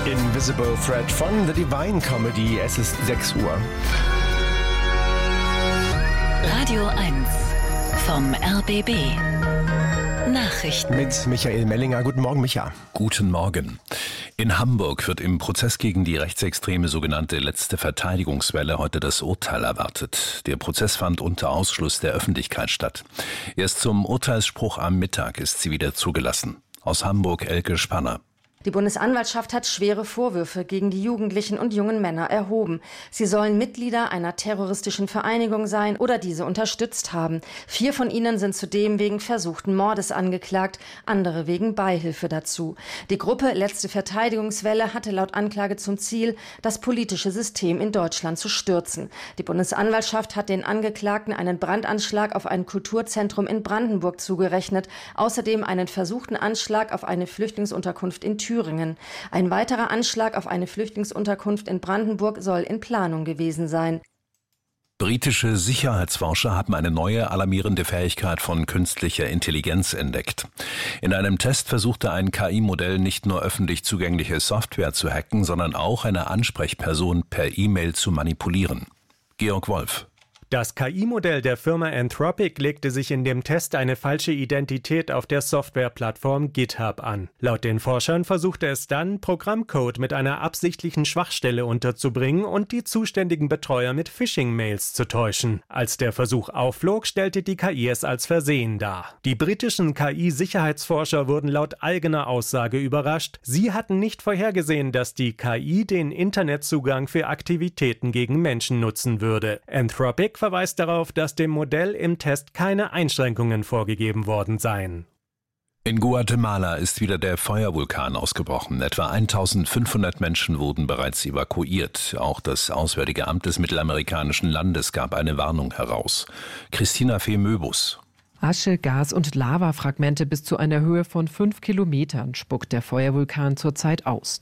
Invisible Thread von The Divine Comedy. Es ist 6 Uhr. Radio 1 vom RBB. Nachrichten. Mit Michael Mellinger. Guten Morgen, Micha. Guten Morgen. In Hamburg wird im Prozess gegen die rechtsextreme sogenannte letzte Verteidigungswelle heute das Urteil erwartet. Der Prozess fand unter Ausschluss der Öffentlichkeit statt. Erst zum Urteilsspruch am Mittag ist sie wieder zugelassen. Aus Hamburg Elke Spanner. Die Bundesanwaltschaft hat schwere Vorwürfe gegen die Jugendlichen und jungen Männer erhoben. Sie sollen Mitglieder einer terroristischen Vereinigung sein oder diese unterstützt haben. 4 von ihnen sind zudem wegen versuchten Mordes angeklagt, andere wegen Beihilfe dazu. Die Gruppe Letzte Verteidigungswelle hatte laut Anklage zum Ziel, das politische System in Deutschland zu stürzen. Die Bundesanwaltschaft hat den Angeklagten einen Brandanschlag auf ein Kulturzentrum in Brandenburg zugerechnet, außerdem einen versuchten Anschlag auf eine Flüchtlingsunterkunft in Thüringen. Ein weiterer Anschlag auf eine Flüchtlingsunterkunft in Brandenburg soll in Planung gewesen sein. Britische Sicherheitsforscher haben eine neue alarmierende Fähigkeit von künstlicher Intelligenz entdeckt. In einem Test versuchte ein KI-Modell nicht nur öffentlich zugängliche Software zu hacken, sondern auch eine Ansprechperson per E-Mail zu manipulieren. Georg Wolf. Das KI-Modell der Firma Anthropic legte sich in dem Test eine falsche Identität auf der Softwareplattform GitHub an. Laut den Forschern versuchte es dann, Programmcode mit einer absichtlichen Schwachstelle unterzubringen und die zuständigen Betreuer mit Phishing-Mails zu täuschen. Als der Versuch aufflog, stellte die KI es als Versehen dar. Die britischen KI-Sicherheitsforscher wurden laut eigener Aussage überrascht. Sie hatten nicht vorhergesehen, dass die KI den Internetzugang für Aktivitäten gegen Menschen nutzen würde. Anthropic verweist darauf, dass dem Modell im Test keine Einschränkungen vorgegeben worden seien. In Guatemala ist wieder der Feuervulkan ausgebrochen. Etwa 1500 Menschen wurden bereits evakuiert. Auch das Auswärtige Amt des mittelamerikanischen Landes gab eine Warnung heraus. Christina Fee-Möbus. Asche, Gas und Lavafragmente bis zu einer Höhe von 5 Kilometern spuckt der Feuervulkan zurzeit aus.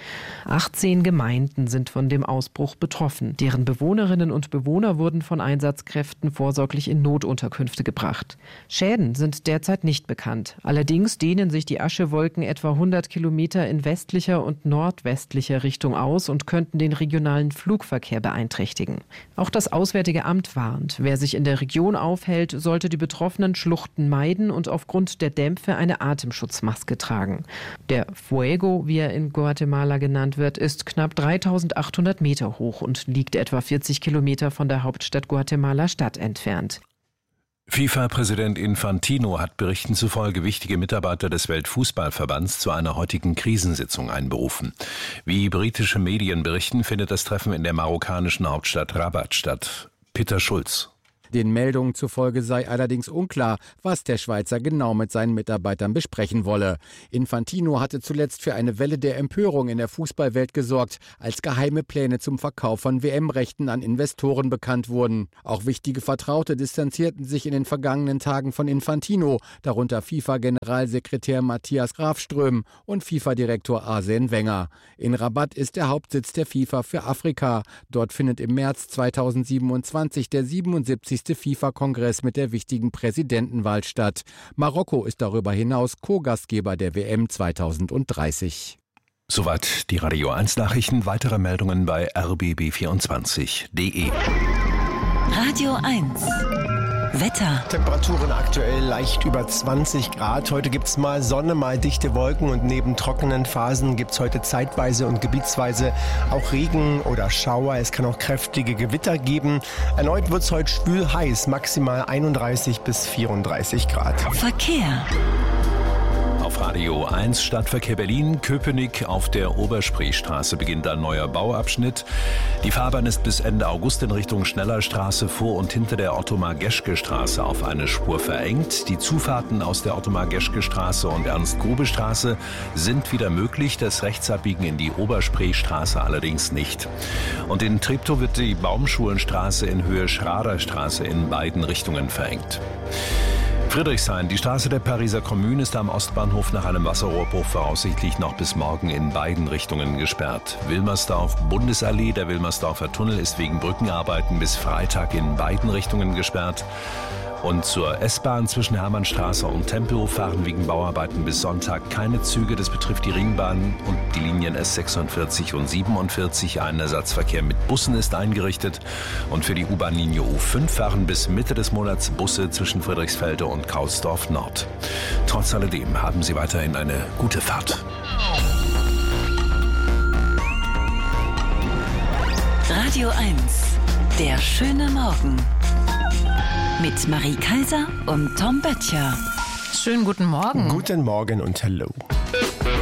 18 Gemeinden sind von dem Ausbruch betroffen. Deren Bewohnerinnen und Bewohner wurden von Einsatzkräften vorsorglich in Notunterkünfte gebracht. Schäden sind derzeit nicht bekannt. Allerdings dehnen sich die Aschewolken etwa 100 Kilometer in westlicher und nordwestlicher Richtung aus und könnten den regionalen Flugverkehr beeinträchtigen. Auch das Auswärtige Amt warnt, wer sich in der Region aufhält, sollte die betroffenen Schluchten meiden und aufgrund der Dämpfe eine Atemschutzmaske tragen. Der Fuego, wie er in Guatemala genannt wird, ist knapp 3800 Meter hoch und liegt etwa 40 Kilometer von der Hauptstadt Guatemala-Stadt entfernt. FIFA-Präsident Infantino hat Berichten zufolge wichtige Mitarbeiter des Weltfußballverbands zu einer heutigen Krisensitzung einberufen. Wie britische Medien berichten, findet das Treffen in der marokkanischen Hauptstadt Rabat statt. Peter Schulz. Den Meldungen zufolge sei allerdings unklar, was der Schweizer genau mit seinen Mitarbeitern besprechen wolle. Infantino hatte zuletzt für eine Welle der Empörung in der Fußballwelt gesorgt, als geheime Pläne zum Verkauf von WM-Rechten an Investoren bekannt wurden. Auch wichtige Vertraute distanzierten sich in den vergangenen Tagen von Infantino, darunter FIFA-Generalsekretär Matthias Grafström und FIFA-Direktor Arsene Wenger. In Rabat ist der Hauptsitz der FIFA für Afrika. Dort findet im März 2027 der 77. FIFA-Kongress mit der wichtigen Präsidentenwahl statt. Marokko ist darüber hinaus Co-Gastgeber der WM 2030. Soweit die Radio 1 Nachrichten. Weitere Meldungen bei rbb24.de. Radio 1 Wetter. Temperaturen aktuell leicht über 20 Grad. Heute gibt's mal Sonne, mal dichte Wolken und neben trockenen Phasen gibt's heute zeitweise und gebietsweise auch Regen oder Schauer. Es kann auch kräftige Gewitter geben. Erneut wird's heute schwül heiß, maximal 31 bis 34 Grad. Verkehr. Auf Radio 1 Stadtverkehr Berlin, Köpenick auf der Oberspreestraße beginnt ein neuer Bauabschnitt. Die Fahrbahn ist bis Ende August in Richtung Schnellerstraße vor und hinter der Ottmar-Geschke-Straße auf eine Spur verengt. Die Zufahrten aus der Ottmar-Geschke-Straße und Ernst-Grube-Straße sind wieder möglich, das Rechtsabbiegen in die Oberspreestraße allerdings nicht. Und in Treptow wird die Baumschulenstraße in Höhe Schraderstraße in beiden Richtungen verengt. Friedrichshain, die Straße der Pariser Kommune ist am Ostbahnhof nach einem Wasserrohrbruch voraussichtlich noch bis morgen in beiden Richtungen gesperrt. Wilmersdorf Bundesallee, der Wilmersdorfer Tunnel ist wegen Brückenarbeiten bis Freitag in beiden Richtungen gesperrt. Und zur S-Bahn zwischen Hermannstraße und Tempelhof fahren wegen Bauarbeiten bis Sonntag keine Züge. Das betrifft die Ringbahn und die Linien S46 und 47. Ein Ersatzverkehr mit Bussen ist eingerichtet. Und für die U-Bahn-Linie U5 fahren bis Mitte des Monats Busse zwischen Friedrichsfelde und Kaulsdorf Nord. Trotz alledem haben Sie weiterhin eine gute Fahrt. Radio 1, der schöne Morgen. Mit Marie Kaiser und Tom Böttcher. Schönen guten Morgen. Guten Morgen und hallo.